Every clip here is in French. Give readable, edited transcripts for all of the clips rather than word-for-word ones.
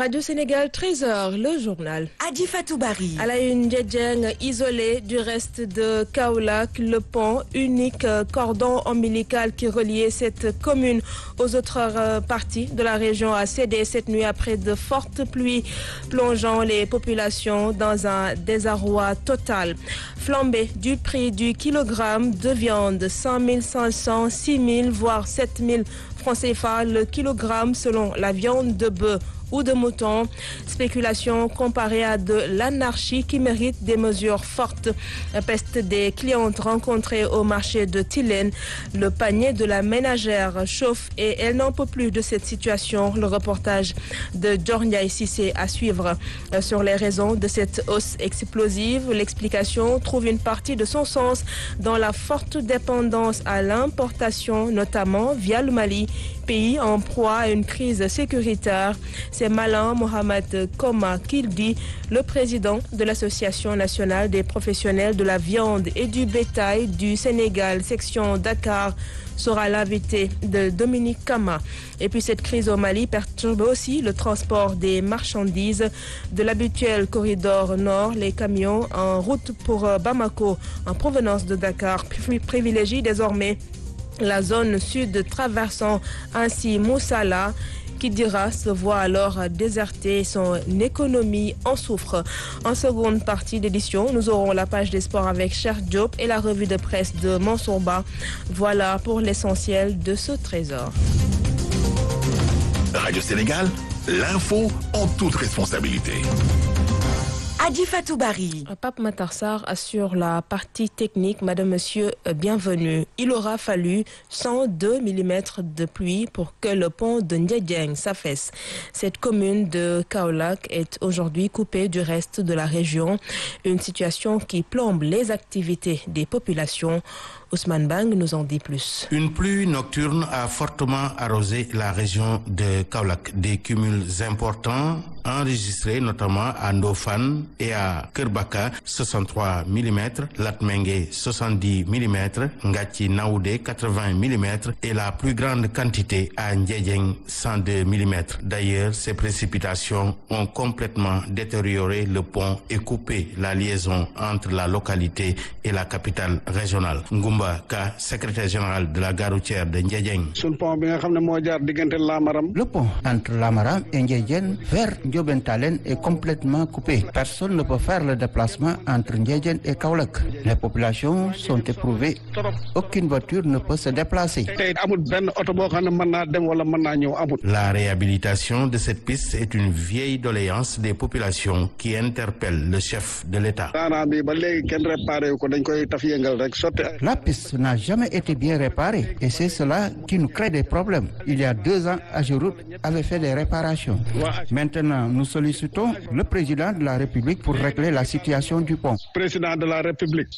Radio Sénégal, 13h, le journal. Adi Fatou Bari. À la une, Ndiédiène isolé du reste de Kaolack, le pont, unique cordon ombilical qui reliait cette commune aux autres parties de la région, a cédé cette nuit après de fortes pluies, plongeant les populations dans un désarroi total. Flambée du prix du kilogramme de viande, 100 500, 6 000, voire 7 000 francs CFA le kilogramme selon la viande de bœuf ou de mouton. Spéculation comparée à de l'anarchie qui mérite des mesures fortes. La peste des clientes rencontrées au marché de Tilène. Le panier de la ménagère chauffe et elle n'en peut plus de cette situation. Le reportage de Djornia Cissé à suivre sur les raisons de cette hausse explosive. L'explication trouve une partie de son sens dans la forte dépendance à l'importation, notamment via le Mali, pays en proie à une crise sécuritaire. C'est Malan Mohamed Koma qui le dit, le président de l'Association nationale des professionnels de la viande et du bétail du Sénégal, section Dakar, sera l'invité de Dominique Kama. Et puis cette crise au Mali perturbe aussi le transport des marchandises de l'habituel corridor nord. Les camions en route pour Bamako en provenance de Dakar privilégient désormais la zone sud, traversant ainsi Moussala, qui dira se voit alors déserter, son économie en souffre. En seconde partie d'édition, nous aurons la page des sports avec Cheikh Diop et la revue de presse de Mansourba. Voilà pour l'essentiel de ce trésor. Radio Sénégal, l'info en toute responsabilité. Adi Fatou Bari. Pape Matarsar assure la partie technique. Madame, Monsieur, bienvenue. Il aura fallu 102 mm de pluie pour que le pont de Ndiédiène s'affaisse. Cette commune de Kaolack est aujourd'hui coupée du reste de la région. Une situation qui plombe les activités des populations. Ousmane Bang nous en dit plus. Une pluie nocturne a fortement arrosé la région de Kaolack. Des cumuls importants enregistrés notamment à Ndofane et à Kerbaka, 63 mm, Latmengue, 70 mm, Ngati Naoudé, 80 mm et la plus grande quantité à Ndiédiène, 102 mm. D'ailleurs, ces précipitations ont complètement détérioré le pont et coupé la liaison entre la localité et la capitale régionale. Ngoumba Ka, secrétaire général de la gare routière de Ndiédiène. Le pont entre Lamaram et Ndiédiène vers Ndiobentalen est complètement coupé. Personne ne peut faire le déplacement entre Ndiédiène et Kaolack. Les populations sont éprouvées. Aucune voiture ne peut se déplacer. La réhabilitation de cette piste est une vieille doléance des populations qui interpelle le chef de l'État. La piste n'a jamais été bien réparée et c'est cela qui nous crée des problèmes. Il y a 2 ans, Ageroute avait fait des réparations. Maintenant, nous sollicitons le président de la République pour régler la situation du pont. Président de la République,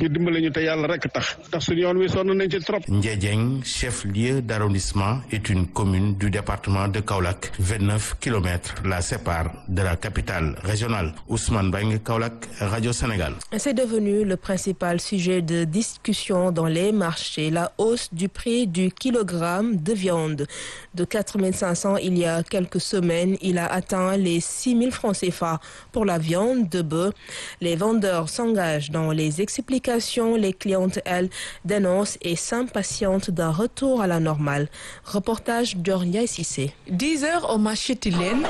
Ndiédiène, chef-lieu d'arrondissement, est une commune du département de Kaolack. 29 km la séparent de la capitale régionale. Ousmane Bang, Kaolack, Radio Sénégal. C'est devenu le principal sujet de discussion dans les marchés. La hausse du prix du kilogramme de viande de 4 500 il y a quelques semaines, il a atteint les 6 000 francs CFA pour la viande de bœuf. Les vendeurs s'engagent dans les explications. Les clientes, elles, dénoncent et s'impatientent d'un retour à la normale. Reportage d'Ornia Cissé. 10 heures au marché Tilène.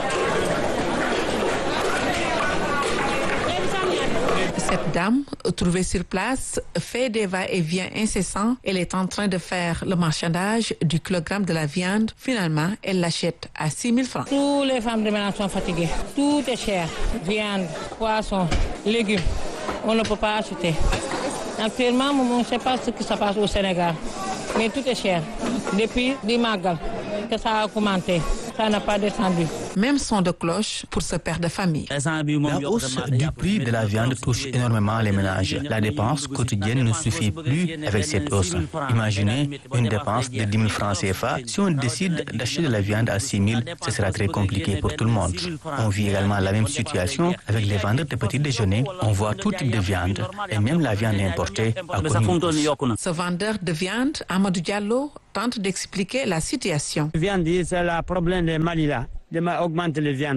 Cette dame, trouvée sur place, fait des va-et-vient incessants. Elle est en train de faire le marchandage du kilogramme de la viande. Finalement, elle l'achète à 6 000 francs. Toutes les femmes de ménage sont fatiguées. Tout est cher. Viande, poisson, légumes. On ne peut pas acheter. Actuellement, on ne sait pas ce qui se passe au Sénégal. Mais tout est cher. Depuis Dimagal, que ça a augmenté. Ça n'a pas descendu. Même son de cloche pour ce père de famille. La hausse du prix de la viande touche énormément les ménages. La dépense quotidienne ne suffit plus avec cette hausse. Imaginez une dépense de 10 000 francs CFA. Si on décide d'acheter de la viande à 6 000, ce sera très compliqué pour tout le monde. On vit également la même situation avec les vendeurs de petits déjeuners. On voit tout type de viande et même la viande importée a connu une hausse. Ce vendeur de viande, Amadou Diallo, tente d'expliquer la situation. La viande, c'est le problème de Mali là. De augmenter les viandes là.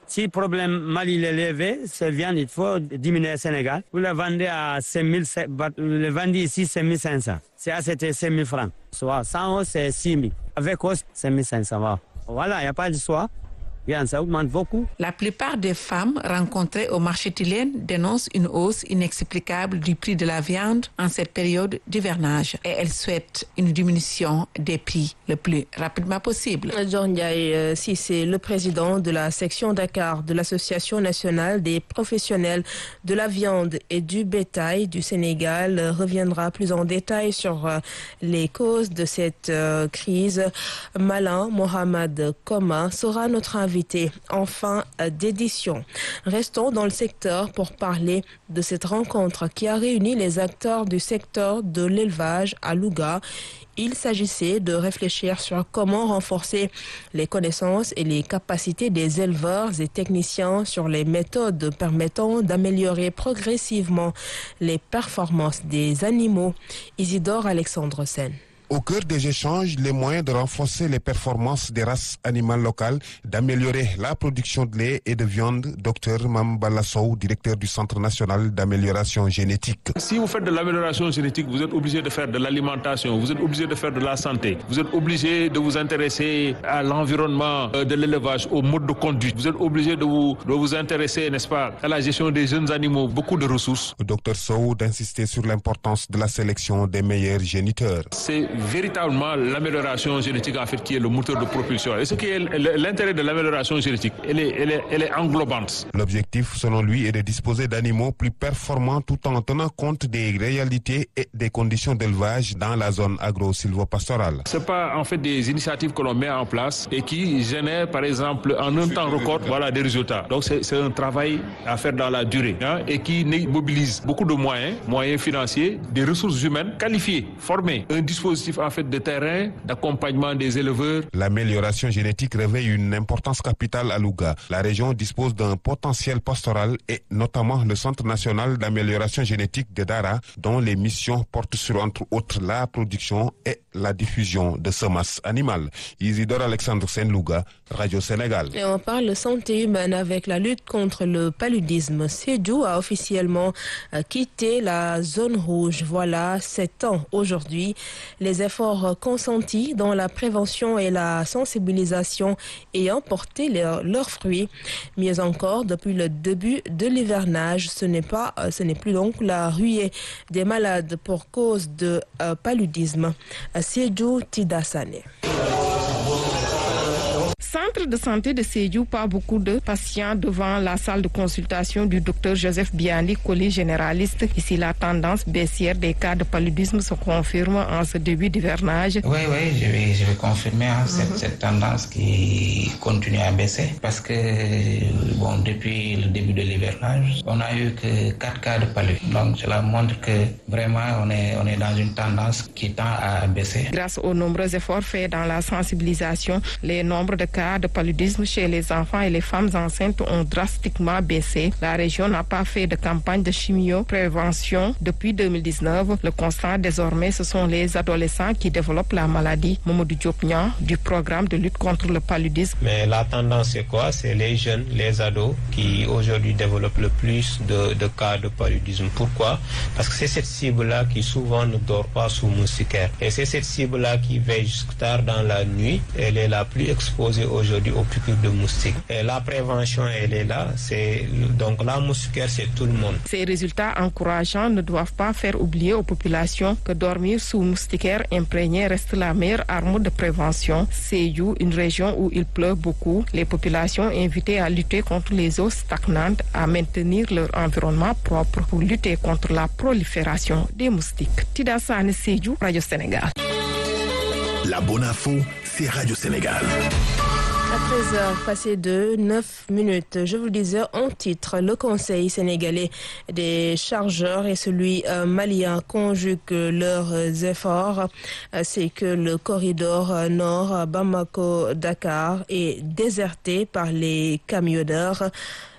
Si le problème mal il est élevé, cette viande, il faut diminuer au Sénégal. Vous la vendez à 5 000, le vendez ici 5 500. C'est à 5 000 francs. Soit sans hausse, c'est 6 000. Avec hausse, 5 500. Voilà, il n'y a pas de choix. Ça augmente beaucoup. La plupart des femmes rencontrées au marché Tilène dénoncent une hausse inexplicable du prix de la viande en cette période d'hivernage et elles souhaitent une diminution des prix le plus rapidement possible. John Ndiaye Cissé, le président de la section Dakar de l'Association nationale des professionnels de la viande et du bétail du Sénégal, reviendra plus en détail sur les causes de cette crise. Malin Mohamed Koma sera notre invité en fin d'édition. Restons dans le secteur pour parler de cette rencontre qui a réuni les acteurs du secteur de l'élevage à Louga. Il s'agissait de réfléchir sur comment renforcer les connaissances et les capacités des éleveurs et techniciens sur les méthodes permettant d'améliorer progressivement les performances des animaux. Isidore Alexandre Sen. Au cœur des échanges, les moyens de renforcer les performances des races animales locales, d'améliorer la production de lait et de viande, Dr Mam Balassow, directeur du Centre national d'amélioration génétique. Si vous faites de l'amélioration génétique, vous êtes obligé de faire de l'alimentation, vous êtes obligé de faire de la santé, vous êtes obligé de vous intéresser à l'environnement de l'élevage, au mode de conduite, vous êtes obligé de vous intéresser, n'est-ce pas, à la gestion des jeunes animaux, beaucoup de ressources. Dr Sow d'insister sur l'importance de la sélection des meilleurs géniteurs. C'est véritablement l'amélioration génétique en fait qui est le moteur de propulsion. Et ce qui est l'intérêt de l'amélioration génétique, elle est englobante. L'objectif, selon lui, est de disposer d'animaux plus performants tout en tenant compte des réalités et des conditions d'élevage dans la zone agro-silvopastorale. C'est pas en fait des initiatives que l'on met en place et qui génèrent par exemple en un temps record des résultats. Donc c'est un travail à faire dans la durée et qui mobilise beaucoup de moyens financiers, des ressources humaines qualifiées, formées, un dispositif en fait de terrain, d'accompagnement des éleveurs. L'amélioration génétique revêt une importance capitale à Louga. La région dispose d'un potentiel pastoral et notamment le Centre national d'amélioration génétique de Dara, dont les missions portent sur entre autres la production et la diffusion de semences animales. Isidore Alexandre Sen, Louga, Radio Sénégal. Et on parle de santé humaine avec la lutte contre le paludisme. Sédhiou a officiellement quitté la zone rouge. Voilà 7 ans aujourd'hui. Les efforts consentis dans la prévention et la sensibilisation ayant porté leurs fruits. Mieux encore, depuis le début de l'hivernage, ce n'est plus donc la ruée des malades pour cause de paludisme. Sédhiou Tidassane. Centre de santé de Sédhiou, pas beaucoup de patients devant la salle de consultation du docteur Joseph Biali, collège généraliste. Ici, la tendance baissière des cas de paludisme se confirme en ce début d'hivernage. Oui, je vais confirmer cette tendance qui continue à baisser parce que depuis le début de l'hivernage, on n'a eu que 4 cas de paludisme. Donc, cela montre que vraiment on est dans une tendance qui tend à baisser. Grâce aux nombreux efforts faits dans la sensibilisation, les nombres de cas de paludisme chez les enfants et les femmes enceintes ont drastiquement baissé. La région n'a pas fait de campagne de chimio-prévention depuis 2019. Le constat désormais, ce sont les adolescents qui développent la maladie. Mamadou Diopnian du programme de lutte contre le paludisme. Mais la tendance c'est quoi? C'est les jeunes, les ados qui aujourd'hui développent le plus de cas de paludisme. Pourquoi? Parce que c'est cette cible-là qui souvent ne dort pas sous moustiquaire. Et c'est cette cible-là qui veille jusqu'à tard dans la nuit. Elle est la plus exposée aujourd'hui aux piqûres de moustiques. Et la prévention, elle est là. Donc la moustiquaire, c'est tout le monde. Ces résultats encourageants ne doivent pas faire oublier aux populations que dormir sous moustiquaire imprégné reste la meilleure arme de prévention. Sédhiou, une région où il pleut beaucoup, les populations invitées à lutter contre les eaux stagnantes, à maintenir leur environnement propre pour lutter contre la prolifération des moustiques. Tida Sane, Sédhiou, Radio Sénégal. La bonne info, c'est Radio Sénégal. À 13h passées de 9 minutes, je vous le disais en titre, le Conseil sénégalais des chargeurs et celui malien conjuguent leurs efforts. C'est que le corridor nord Bamako-Dakar est déserté par les camionneurs.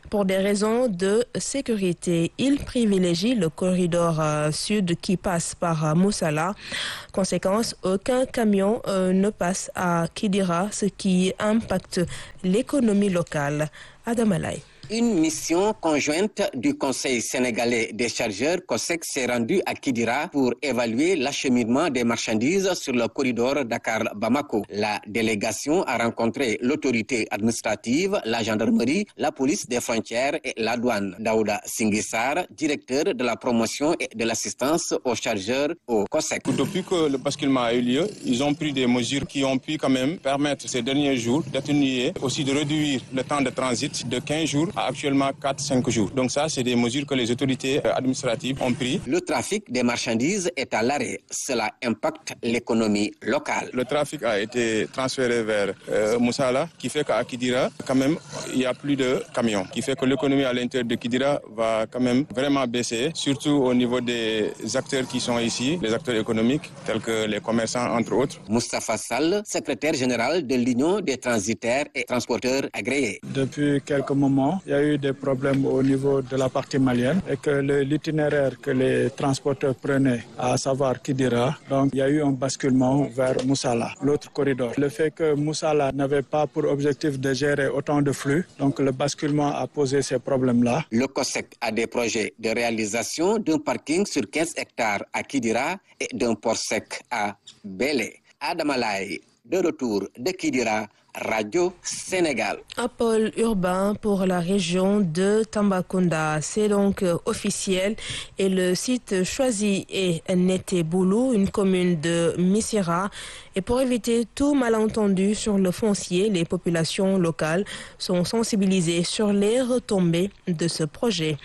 pour des raisons de sécurité. Il privilégie le corridor sud qui passe par Moussala. Conséquence, aucun camion ne passe à Kidira, ce qui impacte l'économie locale. Adam Alay. Une mission conjointe du Conseil sénégalais des chargeurs COSEC s'est rendue à Kidira pour évaluer l'acheminement des marchandises sur le corridor Dakar-Bamako. La délégation a rencontré l'autorité administrative, la gendarmerie, la police des frontières et la douane. Daouda Singhissar, directeur de la promotion et de l'assistance aux chargeurs au COSEC. Depuis que le basculement a eu lieu, ils ont pris des mesures qui ont pu quand même permettre ces derniers jours d'atténuer, aussi de réduire le temps de transit de 15 jours à actuellement 4-5 jours. Donc ça, c'est des mesures que les autorités administratives ont prises. Le trafic des marchandises est à l'arrêt. Cela impacte l'économie locale. Le trafic a été transféré vers Moussala, qui fait qu'à Kidira, quand même, il n'y a plus de camions, qui fait que l'économie à l'intérieur de Kidira va quand même vraiment baisser, surtout au niveau des acteurs qui sont ici, les acteurs économiques, tels que les commerçants, entre autres. Moustapha Sall, secrétaire général de l'Union des transitaires et transporteurs agréés. Depuis quelques moments, il y a eu des problèmes au niveau de la partie malienne et que l'itinéraire que les transporteurs prenaient, à savoir Kidira, donc il y a eu un basculement vers Moussala, l'autre corridor. Le fait que Moussala n'avait pas pour objectif de gérer autant de flux, donc le basculement a posé ces problèmes-là. Le COSEC a des projets de réalisation d'un parking sur 15 hectares à Kidira et d'un port sec à Bélé. Adamalay, de retour de Kidira, Radio Sénégal. Un pôle urbain pour la région de Tambacounda, c'est donc officiel et le site choisi est Neteboulou, une commune de Missira. Et pour éviter tout malentendu sur le foncier, les populations locales sont sensibilisées sur les retombées de ce projet.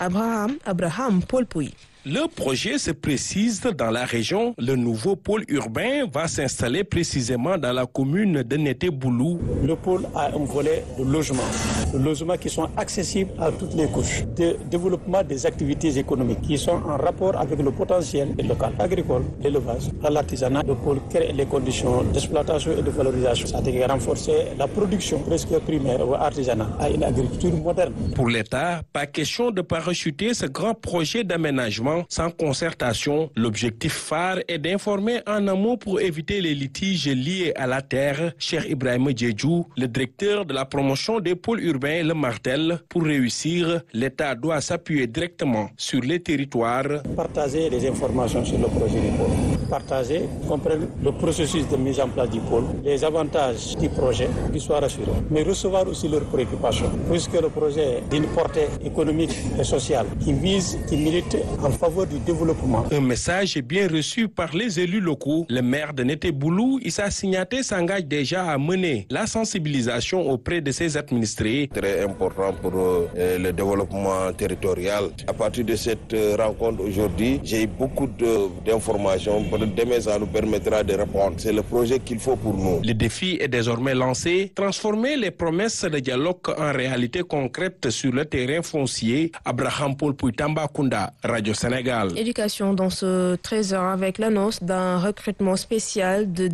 Abraham Paul Pouy. Le projet se précise dans la région. Le nouveau pôle urbain va s'installer précisément dans la commune de Neteboulou. Le pôle a un volet de logements qui sont accessibles à toutes les couches, de développement des activités économiques qui sont en rapport avec le potentiel local, agricole, l'élevage, l'artisanat. Le pôle crée les conditions d'exploitation et de valorisation, c'est-à-dire renforcer la production presque primaire ou artisanale à une agriculture moderne. Pour l'État, pas question de parachuter ce grand projet d'aménagement sans concertation. L'objectif phare est d'informer en amont pour éviter les litiges liés à la terre. Cheikh Ibrahim Djedjou, le directeur de la promotion des pôles urbains, le martèle. Pour réussir, l'État doit s'appuyer directement sur les territoires. Partager les informations sur le projet du pôle. Partager, comprendre le processus de mise en place du pôle, les avantages du projet, qu'ils soient rassurés. Mais recevoir aussi leurs préoccupations, puisque le projet est d'une portée économique et sociale qui vise, qui milite en faveur du développement. Un message bien reçu par les élus locaux. Le maire de Neteboulou, Issa Signaté, s'engage déjà à mener la sensibilisation auprès de ses administrés. Très important pour le développement territorial. À partir de cette rencontre aujourd'hui, j'ai eu beaucoup d'informations. Demain, ça nous permettra de répondre. C'est le projet qu'il faut pour nous. Le défi est désormais lancé. Transformer les promesses de dialogue en réalité concrète sur le terrain foncier. Abraham Paul Pouy Tambacounda, Radio Sénégal. Éducation dans ce 13h avec l'annonce d'un recrutement spécial de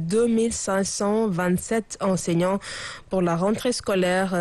2527 enseignants pour la rentrée scolaire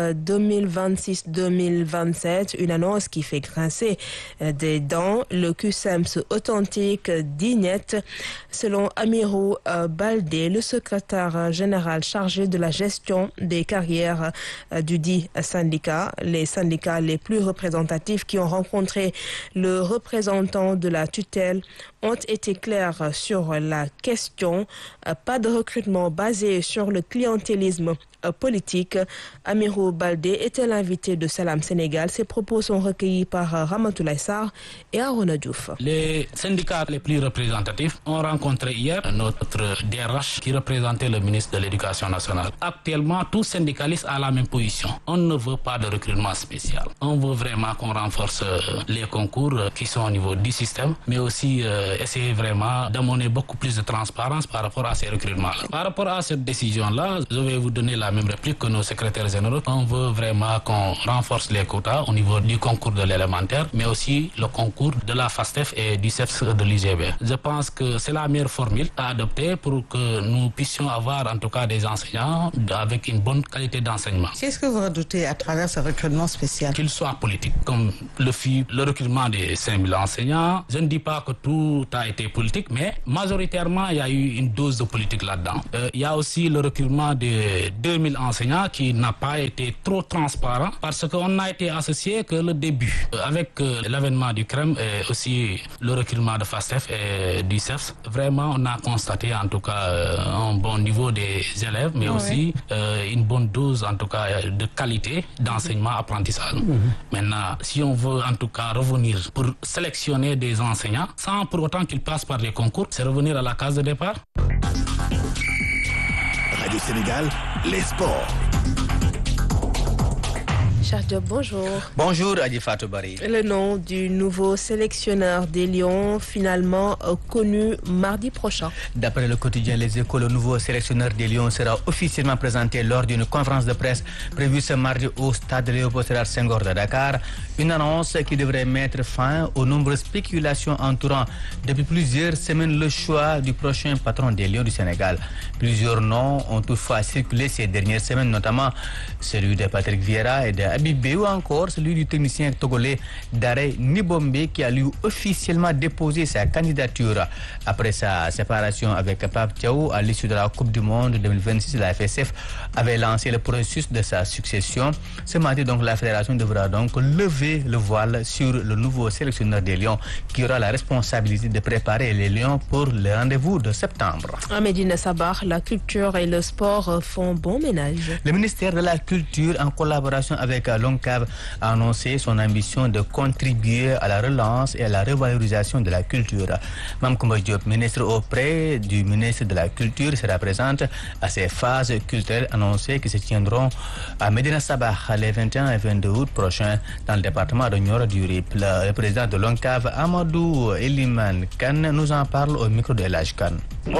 2026-2027. Une annonce qui fait grincer des dents. Le QSEMS authentique d'Ignette. Selon Amirou Baldé, le secrétaire général chargé de la gestion des carrières du dit syndicat, les syndicats les plus représentatifs qui ont rencontré le représentant de la tutelle ont été clairs sur la question. Pas de recrutement basé sur le clientélisme politique. Amirou Baldé était l'invité de Salam Sénégal. Ses propos sont recueillis par Ramatoulaye Sarr et Arona Diouf. Les syndicats les plus représentatifs ont rencontré hier notre DRH qui représentait le ministre de l'Éducation nationale. Actuellement, tous syndicalistes ont la même position. On ne veut pas de recrutement spécial. On veut vraiment qu'on renforce les concours qui sont au niveau du système, mais aussi essayer vraiment d'amener beaucoup plus de transparence par rapport à ces recrutements. Par rapport à cette décision-là, je vais vous donner la même réplique que nos secrétaires généraux. On veut vraiment qu'on renforce les quotas au niveau du concours de l'élémentaire, mais aussi le concours de la FASTEF et du CEPS de l'UGB. Je pense que c'est la meilleure formule à adopter pour que nous puissions avoir en tout cas des enseignants avec une bonne qualité d'enseignement. Qu'est-ce que vous redoutez à travers ce recrutement spécial? Qu'il soit politique, comme le recrutement des 5000 enseignants. Je ne dis pas que tout a été politique, mais majoritairement, il y a eu une dose de politique là-dedans. Il y a aussi le recrutement de 2000 enseignants qui n'a pas été trop transparent parce qu'on n'a été associé que le début. Avec l'avènement du CREM et aussi le recrutement de FASTEF et du CEPS, vraiment, on a constaté en tout cas un bon niveau des élèves, mais aussi une bonne dose en tout cas de qualité d'enseignement-apprentissage. Maintenant, si on veut en tout cas revenir pour sélectionner des enseignants, sans pour autant qu'ils passent par des concours, c'est revenir à la case de départ. Radio Sénégal, les sports. Cheikh Diop, bonjour. Bonjour Adji Fatou Bari. Le nom du nouveau sélectionneur des Lions finalement connu mardi prochain. D'après le quotidien Les Échos, le nouveau sélectionneur des Lions sera officiellement présenté lors d'une conférence de presse prévue ce mardi au stade Léopold Sédar Senghor de Dakar. Une annonce qui devrait mettre fin aux nombreuses spéculations entourant depuis plusieurs semaines le choix du prochain patron des Lions du Sénégal. Plusieurs noms ont toutefois circulé ces dernières semaines, notamment celui de Patrick Vieira et de Habib ou encore celui du technicien togolais Daré Nibombe qui a lui officiellement déposé sa candidature. Après sa séparation avec Pape Thiaw à l'issue de la Coupe du Monde 2026, la FSF avait lancé le processus de sa succession. Ce matin, donc, la fédération devra donc lever le voile sur le nouveau sélectionneur des Lions qui aura la responsabilité de préparer les Lions pour le rendez-vous de septembre. À Médina Sabah, la culture et le sport font bon ménage. Le ministère de la Culture, en collaboration avec l'ONCAV, a annoncé son ambition de contribuer à la relance et à la revalorisation de la culture. Mame Koumba Diop, ministre auprès du ministre de la Culture, sera présente à ces phases culturelles annoncées qui se tiendront à Médina Sabah les 21 et 22 août prochains dans le département de Nioro du Rip. Le président de l'ONCAV, Amadou Eliman Kane, nous en parle au micro de El Hadj Kane.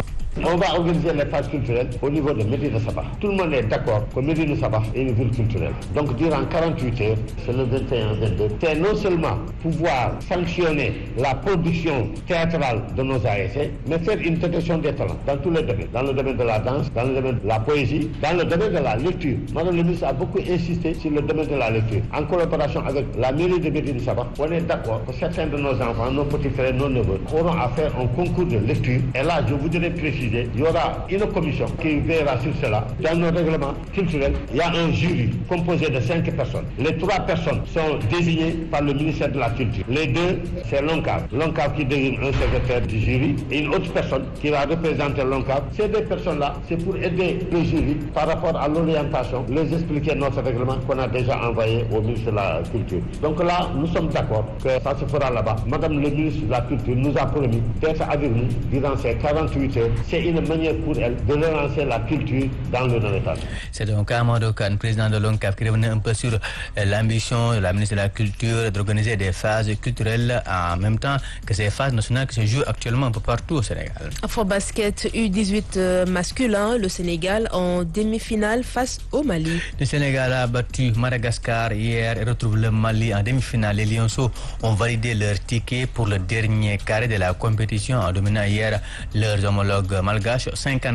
On va organiser les phases culturelles au niveau de Médina Sabah. Tout le monde est d'accord que Médina Sabah est une ville culturelle. Donc durant 48 heures, c'est le 21-22, c'est non seulement pouvoir sanctionner la production théâtrale de nos ASC, mais faire une détection des talents dans tous les domaines. Dans le domaine de la danse, dans le domaine de la poésie, dans le domaine de la lecture. Madame le ministre a beaucoup insisté sur le domaine de la lecture. En collaboration avec la mairie de Médina Sabah, on est d'accord que certains de nos enfants, nos petits frères, nos neveux, auront à faire un concours de lecture. Et là, je voudrais préciser, il y aura une commission qui veillera sur cela. Dans nos règlements culturels, il y a un jury composé de 5 personnes. Les 3 personnes sont désignées par le ministère de la Culture. Les 2, c'est l'ONCAV. L'ONCAV qui désigne un secrétaire du jury et une autre personne qui va représenter l'ONCAV. Ces 2 personnes-là, c'est pour aider le jury par rapport à l'orientation, les expliquer notre règlement qu'on a déjà envoyé au ministre de la Culture. Donc là, nous sommes d'accord que ça se fera là-bas. Madame le ministre de la Culture nous a promis d'être avec nous durant ces 48 heures. C'est une manière pour elle de relancer la culture dans le Nord-État. C'est donc Amadou Kane, président de l'ONCAV, qui revenait un peu sur l'ambition de la ministre de la Culture d'organiser des phases culturelles en même temps que ces phases nationales qui se jouent actuellement un peu partout au Sénégal. Afro-basket U18 masculin, le Sénégal en demi-finale face au Mali. Le Sénégal a battu Madagascar hier et retrouve le Mali en demi-finale. Les Lionceaux ont validé leur ticket pour le dernier carré de la compétition en dominant hier leurs homologues malgaches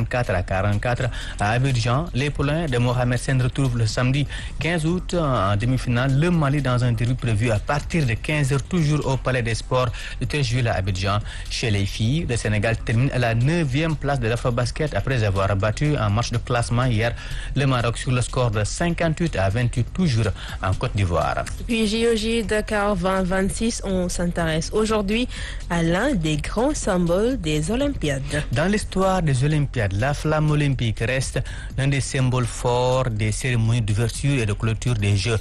54-44 à Abidjan. Les poulains de Mohamed Sen retrouvent le samedi 15 août en demi-finale le Mali dans un derby prévu à partir de 15h toujours au Palais des Sports de 13 juillet à Abidjan. Chez les filles, le Sénégal termine à la 9e place de l'Afro-basket après avoir battu en match de classement hier le Maroc sur le score de 58-28 toujours en Côte d'Ivoire. Puis JOJ Dakar 2026, on s'intéresse aujourd'hui à l'un des grands symboles des Olympiades. Dans l'histoire des Olympiades, la flamme olympique reste l'un des symboles forts des cérémonies d'ouverture et de clôture des Jeux.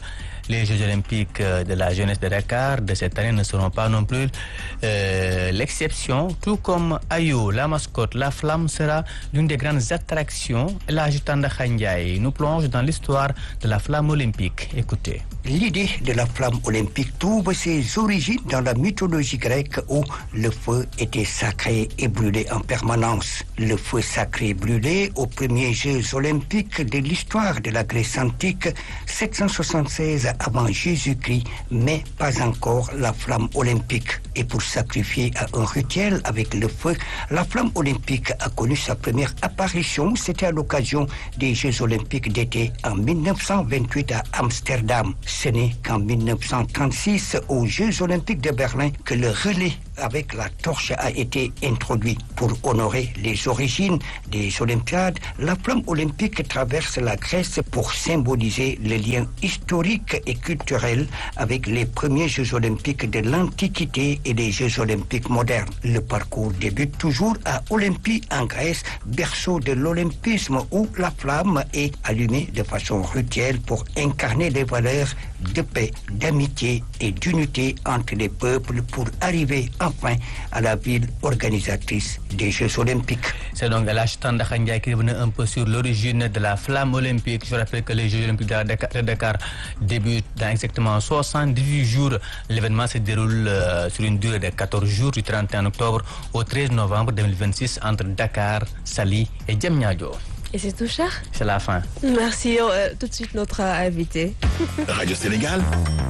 Les Jeux olympiques de la jeunesse de Dakar de cette année ne seront pas non plus l'exception. Tout comme Ayo, la mascotte, la flamme sera l'une des grandes attractions. La Tanda Khandiaye nous plonge dans l'histoire de la flamme olympique. Écoutez. L'idée de la flamme olympique trouve ses origines dans la mythologie grecque où le feu était sacré et brûlait en permanence. Le feu sacré brûlait aux premiers Jeux olympiques de l'histoire de la Grèce antique, 776 avant Jésus-Christ, mais pas encore la flamme olympique. Et pour sacrifier à un rituel avec le feu, la flamme olympique a connu sa première apparition. C'était à l'occasion des Jeux olympiques d'été en 1928 à Amsterdam. Ce n'est qu'en 1936, aux Jeux olympiques de Berlin, que le relais avec la torche a été introduit. Pour honorer les origines des Olympiades, la flamme olympique traverse la Grèce pour symboliser le lien historique et culturel avec les premiers Jeux olympiques de l'Antiquité et les Jeux olympiques modernes. Le parcours débute toujours à Olympie en Grèce, berceau de l'olympisme où la flamme est allumée de façon rituelle pour incarner les valeurs de paix, d'amitié et d'unité entre les peuples pour arriver enfin à la ville organisatrice des Jeux olympiques. C'est donc la Tanda Khandiaye qui revenait un peu sur l'origine de la flamme olympique. Je rappelle que les Jeux olympiques de Dakar débutent dans exactement 78 jours. L'événement se déroule sur une durée de 14 jours du 31 octobre au 13 novembre 2026 entre Dakar, Saly et Diamniadio. Et c'est tout, cher? C'est la fin. Merci. Tout de suite, notre invité. Radio Sénégal.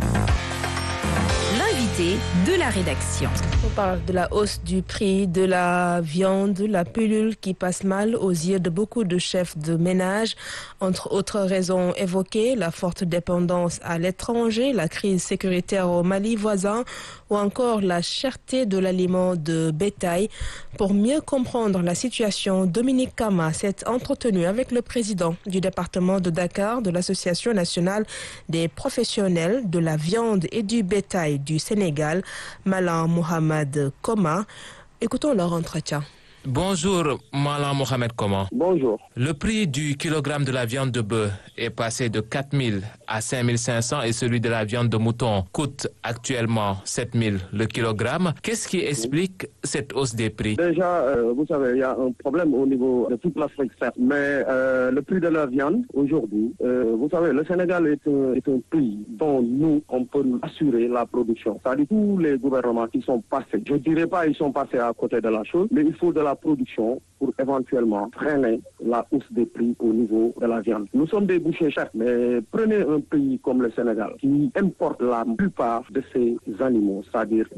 L'invité de la rédaction. On parle de la hausse du prix de la viande, la pilule qui passe mal aux yeux de beaucoup de chefs de ménage. Entre autres raisons évoquées, la forte dépendance à l'étranger, la crise sécuritaire au Mali voisin ou encore la cherté de l'aliment de bétail. Pour mieux comprendre la situation, Dominique Kama s'est entretenu avec le président du département de Dakar de l'Association nationale des professionnels de la viande et du bétail du Sénégal, Malan Mohamed Koma. Écoutons leur entretien. Bonjour, Malan Mohamed Koma. Bonjour. Le prix du kilogramme de la viande de bœuf est passé de 4 000 à 5 500 et celui de la viande de mouton coûte actuellement 7 000 le kilogramme. Qu'est-ce qui explique cette hausse des prix? Déjà, vous savez, il y a un problème au niveau de toute l'Afrique, certes, mais le prix de la viande aujourd'hui, vous savez, le Sénégal est un pays dont nous, on peut assurer la production. C'est-à-dire tous les gouvernements qui sont passés, je ne dirais pas ils sont passés à côté de la chose, mais il faut de la production pour éventuellement freiner la hausse des prix au niveau de la viande. Nous sommes des bouchers chers, mais prenez un pays comme le Sénégal qui importe la plupart de ces animaux, c'est-à-dire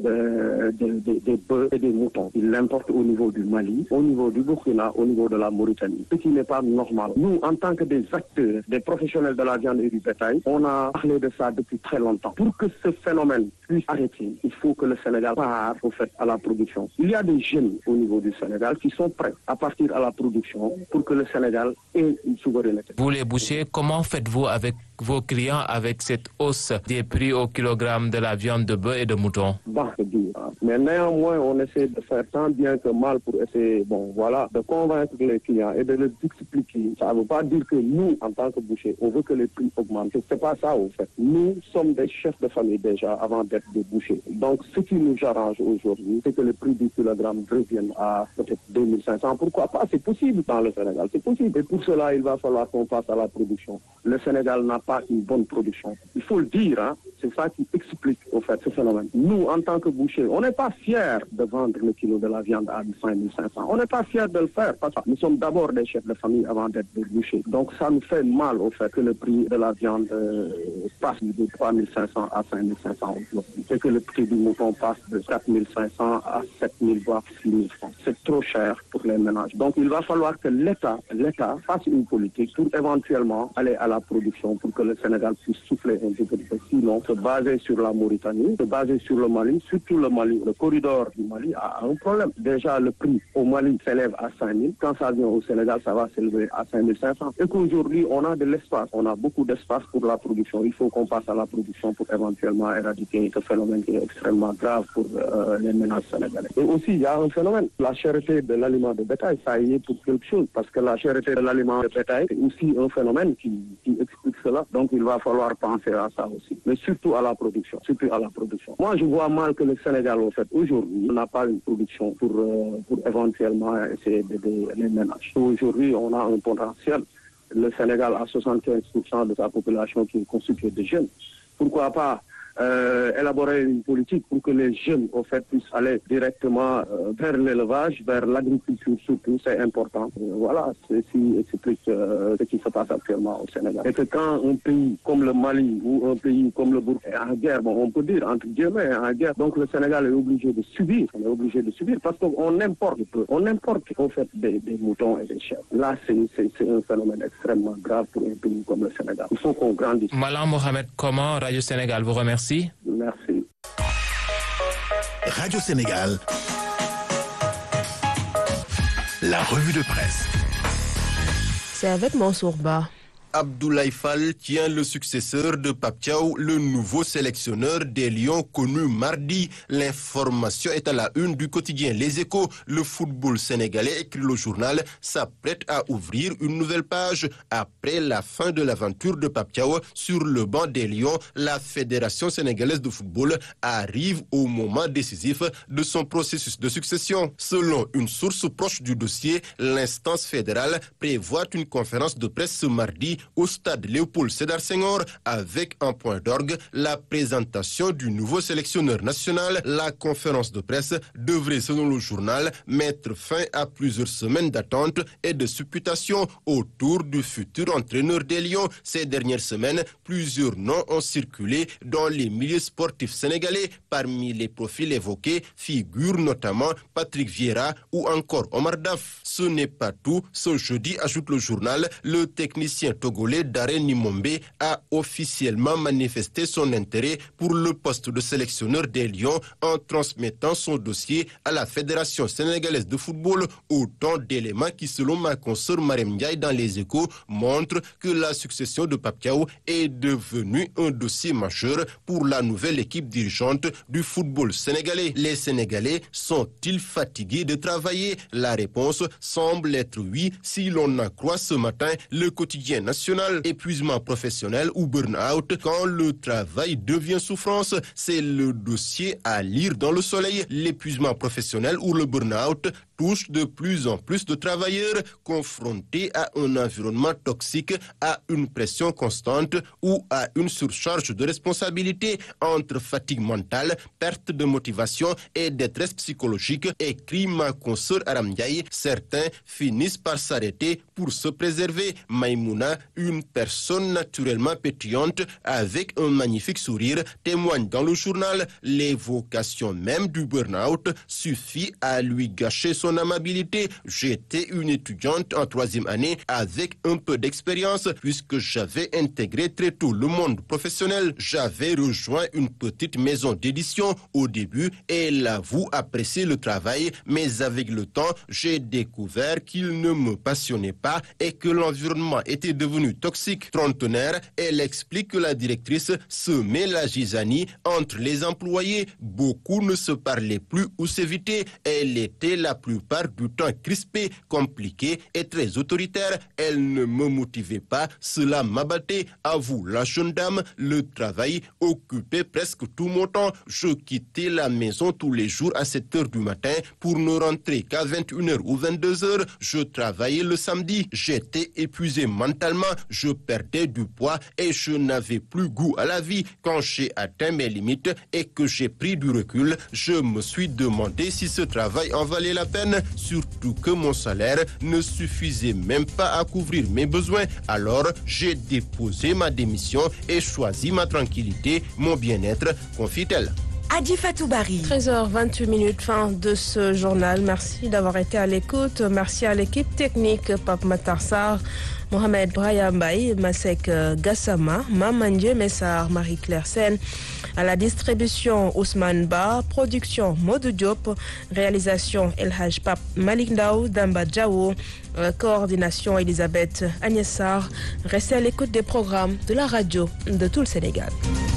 des bœufs et des moutons. Il l'importe au niveau du Mali, au niveau du Burkina, au niveau de la Mauritanie, ce qui n'est pas normal. Nous, en tant que des acteurs, des professionnels de la viande et du bétail, on a parlé de ça depuis très longtemps. Pour que ce phénomène puisse arrêter, il faut que le Sénégal parte au fait à la production. Il y a des jeunes au niveau du Sénégal qui sont prêts à partir à la production pour que le Sénégal ait une souveraineté. Vous les bouchers, comment faites-vous avec vos clients avec cette hausse des prix au kilogramme de la viande de bœuf et de mouton? C'est dur. Mais néanmoins, on essaie de faire tant bien que mal pour essayer, de convaincre les clients et de les expliquer. Ça ne veut pas dire que nous, en tant que bouchers, on veut que les prix augmentent. C'est pas ça, au fait. Nous sommes des chefs de famille déjà avant d'être des bouchers. Donc, ce qui nous arrange aujourd'hui, c'est que le prix du kilogramme revienne à peut-être 2500. Pourquoi pas? C'est possible dans le Sénégal. C'est possible. Et pour cela, il va falloir qu'on passe à la production. Le Sénégal n'a pas une bonne production. Il faut le dire, hein. C'est ça qui explique, au fait, ce phénomène. Nous, en tant que bouchers, on n'est pas fiers de vendre le kilo de la viande à 5500. On n'est pas fiers de le faire parce que nous sommes d'abord des chefs de famille avant d'être des bouchers. Donc, ça nous fait mal, au fait, que le prix de la viande passe de 3500 à 5500 aujourd'hui. Et que le prix du mouton passe de 4500 à 7000 voire 6000 francs. C'est trop cher pour les ménages. Donc, il va falloir que l'État fasse une politique pour éventuellement aller à la production pour que le Sénégal puisse souffler un petit peu. Sinon, se baser sur la Mauritanie, se baser sur le Mali, surtout le Mali, le corridor du Mali a un problème. Déjà, le prix au Mali s'élève à 5 000. Quand ça vient au Sénégal, ça va s'élever à 5 500. Et qu'aujourd'hui, on a de l'espace. On a beaucoup d'espace pour la production. Il faut qu'on passe à la production pour éventuellement éradiquer ce phénomène qui est extrêmement grave pour les ménages sénégalais. Et aussi, il y a un phénomène. La cherté de l'aliment de bétail, ça y est pour quelque chose. Parce que la cherté de l'aliment de bétail, c'est aussi un phénomène qui explique cela. Donc il va falloir penser à ça aussi. Mais surtout à la production. Moi, je vois mal que le Sénégal, au fait, aujourd'hui, n'a pas une production pour éventuellement essayer d'aider les ménages. Aujourd'hui, on a un potentiel. Le Sénégal a 75% de sa population qui est constituée de jeunes. Pourquoi pas élaborer une politique pour que les jeunes, au fait, puissent aller directement vers l'élevage, vers l'agriculture surtout, c'est important. Voilà, ceci explique ce qui se passe actuellement au Sénégal. Et que quand un pays comme le Mali ou un pays comme le Burkina est en guerre, bon, on peut dire entre guillemets en guerre, donc le Sénégal est obligé de subir. On est obligé de subir parce qu'on importe peu. On importe au fait des moutons et des chèvres. Là, c'est un phénomène extrêmement grave pour un pays comme le Sénégal. Il faut qu'on grandisse. Malang Mohamed, comment Radio Sénégal vous remercie? Merci. Radio Sénégal, la revue de presse. C'est avec Mansour Ba. Abdoulaye Fall tient le successeur de Pape Thiaw, le nouveau sélectionneur des Lions connu mardi. L'information est à la une du quotidien Les Échos. Le football sénégalais, écrit le journal, s'apprête à ouvrir une nouvelle page. Après la fin de l'aventure de Pape Thiaw sur le banc des Lions, la Fédération sénégalaise de football arrive au moment décisif de son processus de succession. Selon une source proche du dossier, l'instance fédérale prévoit une conférence de presse ce mardi au stade Léopold Sédar Senghor avec en point d'orgue la présentation du nouveau sélectionneur national. La conférence de presse devrait, selon le journal, mettre fin à plusieurs semaines d'attente et de supputation autour du futur entraîneur des Lions. Ces dernières semaines, plusieurs noms ont circulé dans les milieux sportifs sénégalais. Parmi les profils évoqués figurent notamment Patrick Vieira ou encore Omar Daf. Ce n'est pas tout. Ce jeudi, ajoute le journal, le technicien togolais Darren Nimombe a officiellement manifesté son intérêt pour le poste de sélectionneur des Lions en transmettant son dossier à la Fédération sénégalaise de football. Autant d'éléments qui, selon ma consoeur Marem Ndiaye dans Les Échos, montrent que la succession de Pape Thiaw est devenue un dossier majeur pour la nouvelle équipe dirigeante du football sénégalais. Les Sénégalais sont-ils fatigués de travailler? La réponse semble être oui si l'on en croit ce matin le quotidien national. Épuisement professionnel ou burn-out quand le travail devient souffrance, c'est le dossier à lire dans Le Soleil. L'épuisement professionnel ou le burn-out touche de plus en plus de travailleurs confrontés à un environnement toxique, à une pression constante ou à une surcharge de responsabilité. Entre fatigue mentale, perte de motivation et détresse psychologique, écrit ma consoeur Aram Ndiaye, certains finissent par s'arrêter pour se préserver. Maïmouna, une personne naturellement pétillante avec un magnifique sourire, témoigne dans le journal. L'évocation même du burn-out suffit à lui gâcher son amabilité. J'étais une étudiante en 3e année avec un peu d'expérience puisque j'avais intégré très tôt le monde professionnel. J'avais rejoint une petite maison d'édition au début et elle avoue apprécier le travail, mais avec le temps, j'ai découvert qu'il ne me passionnait pas et que l'environnement était devenu toxique. Trentenaire, elle explique que la directrice semait la gisanie entre les employés. Beaucoup ne se parlaient plus ou s'évitaient. Elle était la plupart du temps crispée, compliquée et très autoritaire. Elle ne me motivait pas, cela m'abattait. Avoue la jeune dame, le travail occupait presque tout mon temps. Je quittais la maison tous les jours à 7 heures du matin pour ne rentrer qu'à 21h ou 22h. Je travaillais le samedi. J'étais épuisé mentalement, je perdais du poids et je n'avais plus goût à la vie. Quand j'ai atteint mes limites et que j'ai pris du recul, je me suis demandé si ce travail en valait la peine, surtout que mon salaire ne suffisait même pas à couvrir mes besoins. Alors, j'ai déposé ma démission et choisi ma tranquillité, mon bien-être, confie-t-elle. Adi Fatou Bari. 13h28, fin de ce journal. Merci d'avoir été à l'écoute. Merci à l'équipe technique, Pape Matarsar, Mohamed Brahimbaï, Masek Gassama, Mamandje Messar, Marie-Claire Sen. À la distribution, Ousmane Ba. Production, Modou Diop. Réalisation, El Haj Pape Malik Ndao, Damba Djawo. Coordination, Elisabeth Agnessar. Restez à l'écoute des programmes de la radio de tout le Sénégal.